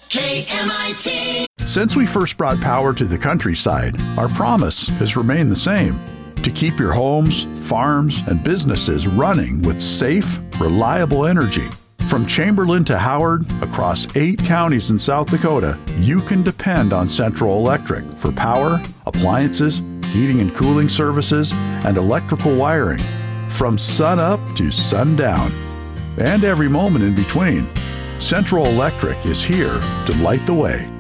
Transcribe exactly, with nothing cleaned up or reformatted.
K M I T. Since we first brought power to the countryside, our promise has remained the same: to keep your homes, farms, and businesses running with safe, reliable energy. From Chamberlain to Howard, across eight counties in South Dakota, you can depend on Central Electric for power, appliances, heating and cooling services, and electrical wiring. From sun up to sundown, and every moment in between, Central Electric is here to light the way.